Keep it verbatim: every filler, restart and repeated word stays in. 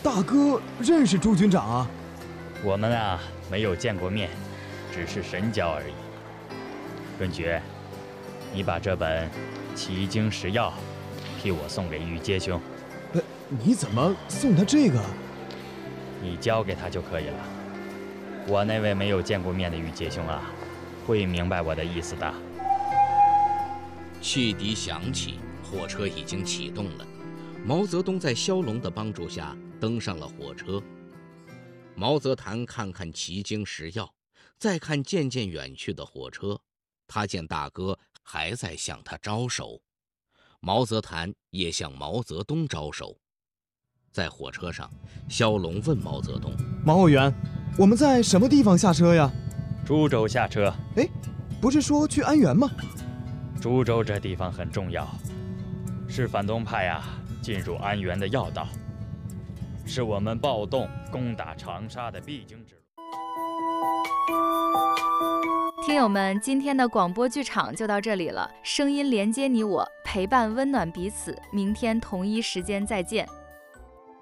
大哥认识朱军长啊？ 我们啊，没有见过面，只是神交而已。润觉，你把这本《奇经十要》替我送给玉阶兄。 呃，你怎么送他这个？ 你交给他就可以了。我那位没有见过面的玉阶兄啊，会明白我的意思的。 汽笛响起，火车已经启动了。毛泽东在萧龙的帮助下登上了火车。毛泽谈看看奇经十要，再看渐渐远去的火车，他见大哥还在向他招手，毛泽谈也向毛泽东招手。在火车上，萧龙问毛泽东： 毛委员，我们在什么地方下车呀？ 株洲下车。 哎，不是说去安源吗？ 株洲这地方很重要，是反动派啊进入安源的要道，是我们暴动攻打长沙的必经之路。 听友们，今天的广播剧场就到这里了，声音连接你我，陪伴温暖彼此，明天同一时间再见。